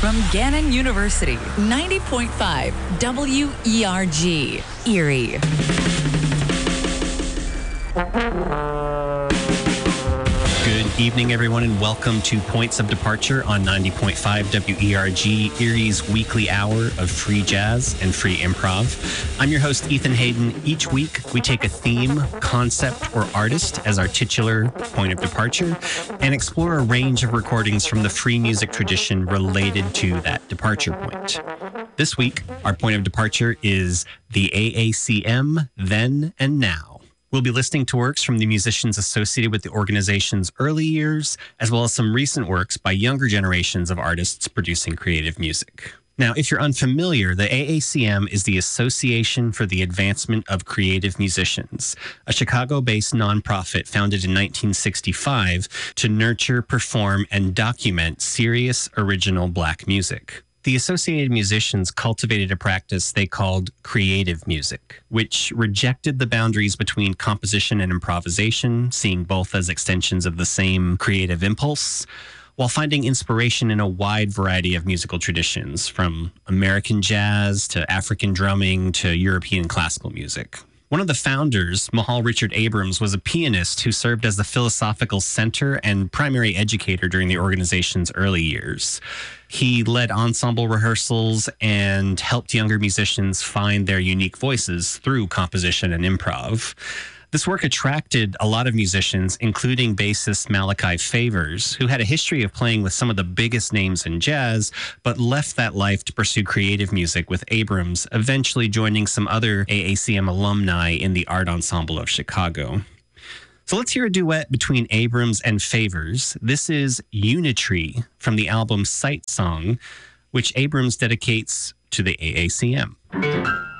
From Gannon University, 90.5 WERG, Erie. Good evening, everyone, and welcome to Points of Departure on 90.5 WERG, Erie's weekly hour of free jazz and free improv. I'm your host, Ethan Hayden. Each week, we take a theme, concept, or artist as our titular point of departure and explore a range of recordings from the free music tradition related to that departure point. This week, our point of departure is the AACM Then and Now. We'll be listening to works from the musicians associated with the organization's early years, as well as some recent works by younger generations of artists producing creative music. Now, if you're unfamiliar, the AACM is the Association for the Advancement of Creative Musicians, a Chicago-based nonprofit founded in 1965 to nurture, perform, and document serious, original Black music. The associated musicians cultivated a practice they called creative music, which rejected the boundaries between composition and improvisation, seeing both as extensions of the same creative impulse, while finding inspiration in a wide variety of musical traditions, from American jazz to African drumming to European classical music. One of the founders, Mahal Richard Abrams, was a pianist who served as the philosophical center and primary educator during the organization's early years. He led ensemble rehearsals and helped younger musicians find their unique voices through composition and improv. This work attracted a lot of musicians, including bassist Malachi Favors, who had a history of playing with some of the biggest names in jazz, but left that life to pursue creative music with Abrams, eventually joining some other AACM alumni in the Art Ensemble of Chicago. So let's hear a duet between Abrams and Favors. This is Unitree from the album Sight Song, which Abrams dedicates to the AACM.